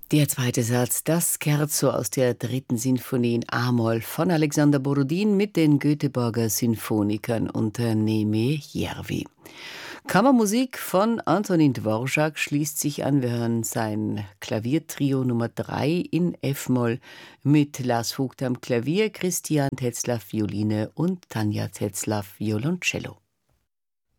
Der zweite Satz, das Scherzo aus der dritten Sinfonie in A-Moll von Alexander Borodin mit den Göteborger Sinfonikern unter Neme Järvi. Kammermusik von Antonin Dvorak schließt sich an. Wir hören sein Klaviertrio Nummer 3 in F-Moll mit Lars Vogt am Klavier, Christian Tetzlaff Violine und Tanja Tetzlaff Violoncello.